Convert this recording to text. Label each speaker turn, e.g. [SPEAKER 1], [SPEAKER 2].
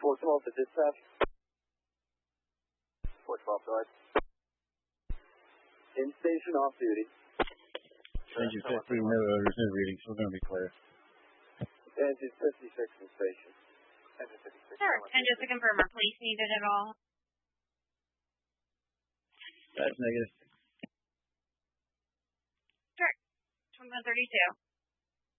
[SPEAKER 1] 412 to dispatch. 412, go ahead. In station, off duty.
[SPEAKER 2] Engine 15, there's no readings. We're going to be clear.
[SPEAKER 1] Engine 56 in station. Engine 56.
[SPEAKER 3] Sure. And just to confirm, are police needed at all?
[SPEAKER 2] That's negative.
[SPEAKER 3] Sure. 2132.